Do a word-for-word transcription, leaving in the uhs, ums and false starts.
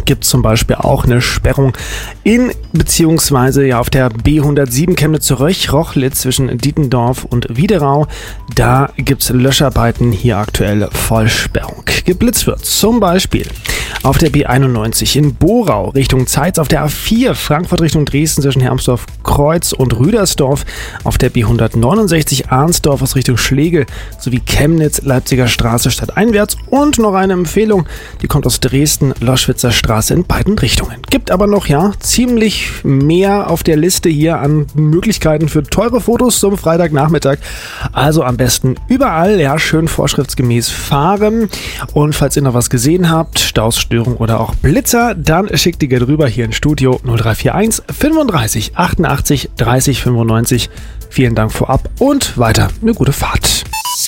gibt es zum Beispiel auch eine Sperrung in beziehungsweise ja auf der B hundertsieben Chemnitz-Röchrochlitz zwischen Dietendorf und Widerau. Da gibt es Löscharbeiten, hier aktuell Vollsperrung. Geblitzt wird zum Beispiel auf der B einundneunzig in Borau Richtung Zeitz, auf der A vier Frankfurt Richtung Dresden zwischen Hermsdorf Kreuz und Rüdersdorf, auf der B hundertneunundsechzig Arnsdorf aus Richtung Schlegel sowie Chemnitz Leipziger Straße stadteinwärts und noch eine Empfehlung, die kommt aus Dresden Loschwitzer Straße in beiden Richtungen. Gibt aber noch ja ziemlich mehr auf der Liste hier an Möglichkeiten für teure Fotos zum Freitagnachmittag. Also am besten überall ja schön vorschriftsgemäß fahren. Und falls ihr noch was gesehen habt, Staus, Störung oder auch Blitzer, dann schickt die gerne rüber hier ins Studio null drei vier eins fünfunddreißig achtundachtzig dreißig fünfundneunzig. Vielen Dank vorab und weiter eine gute Fahrt.